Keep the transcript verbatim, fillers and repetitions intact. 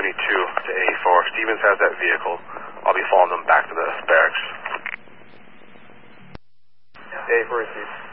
seventy-two to eighty-four. Stevens has that vehicle. I'll be following them back to the barracks. eighty-four, receive.